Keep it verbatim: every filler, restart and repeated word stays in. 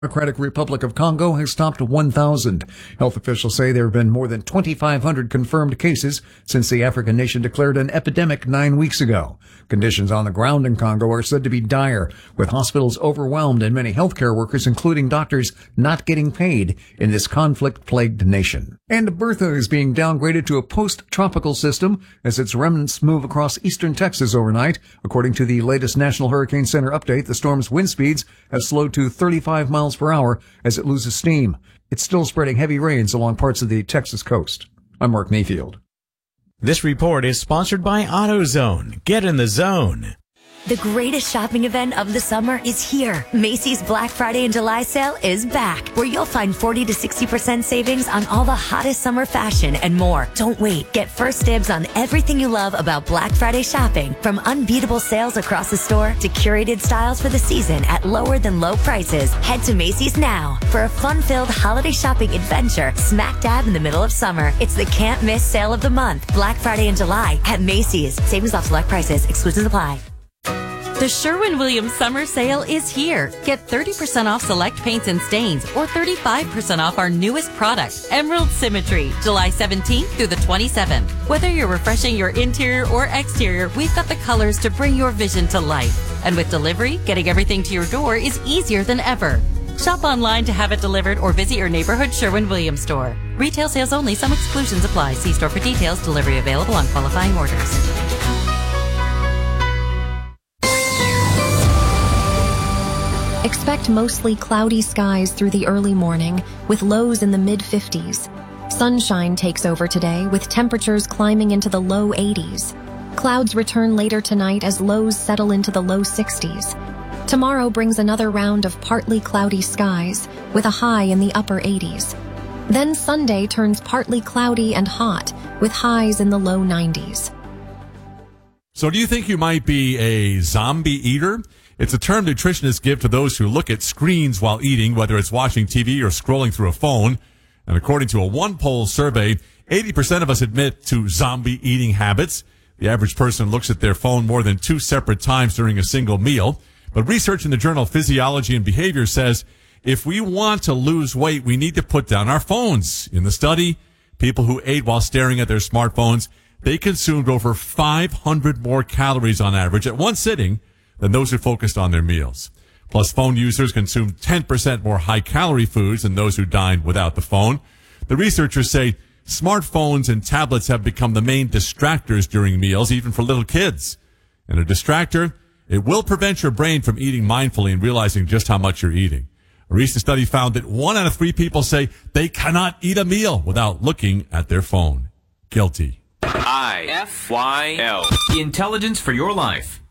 Democratic Republic of Congo has topped one thousand. Health officials say there have been more than twenty-five hundred confirmed cases since the African nation declared an epidemic nine weeks ago. Conditions on the ground in Congo are said to be dire, with hospitals overwhelmed and many healthcare workers, including doctors, not getting paid in this conflict-plagued nation. And Bertha is being downgraded to a post-tropical system as its remnants move across eastern Texas overnight. According to the latest National Hurricane Center update, the storm's wind speeds have slowed to thirty-five miles per hour as it loses steam. It's still spreading heavy rains along parts of the Texas coast. I'm Mark Mayfield. This report is sponsored by AutoZone. Get in the zone. The greatest shopping event of the summer is here. Macy's Black Friday and July sale is back, where you'll find forty to sixty percent savings on all the hottest summer fashion and more. Don't wait. Get first dibs on everything you love about Black Friday shopping, from unbeatable sales across the store to curated styles for the season at lower than low prices. Head to Macy's now for a fun-filled holiday shopping adventure smack dab in the middle of summer. It's the can't miss sale of the month, Black Friday and July at Macy's. Savings off select prices. Exclusions apply. The Sherwin-Williams Summer Sale is here. Get thirty percent off select paints and stains or thirty-five percent off our newest product, Emerald Symmetry, July seventeenth through the twenty-seventh. Whether you're refreshing your interior or exterior, we've got the colors to bring your vision to life. And with delivery, getting everything to your door is easier than ever. Shop online to have it delivered or visit your neighborhood Sherwin-Williams store. Retail sales only. Some exclusions apply. See store for details. Delivery available on qualifying orders. Expect mostly cloudy skies through the early morning, with lows in the mid fifties. Sunshine takes over today, with temperatures climbing into the low eighties. Clouds return later tonight as lows settle into the low sixties. Tomorrow brings another round of partly cloudy skies, with a high in the upper eighties. Then Sunday turns partly cloudy and hot, with highs in the low nineties. So do you think you might be a zombie eater? It's a term nutritionists give to those who look at screens while eating, whether it's watching T V or scrolling through a phone. And according to a one-poll survey, eighty percent of us admit to zombie eating habits. The average person looks at their phone more than two separate times during a single meal. But research in the journal Physiology and Behavior says if we want to lose weight, we need to put down our phones. In the study, people who ate while staring at their smartphones, they consumed over five hundred more calories on average at one sitting than those who focused on their meals. Plus, phone users consumed ten percent more high-calorie foods than those who dined without the phone. The researchers say smartphones and tablets have become the main distractors during meals, even for little kids. And a distractor, it will prevent your brain from eating mindfully and realizing just how much you're eating. A recent study found that one out of three people say they cannot eat a meal without looking at their phone. Guilty. I F Y L. Intelligence for your life.